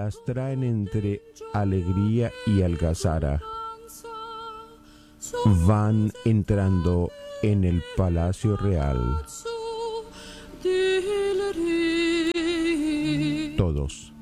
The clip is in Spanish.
las traen entre alegría y algazara. Van entrando en el palacio real. Todos.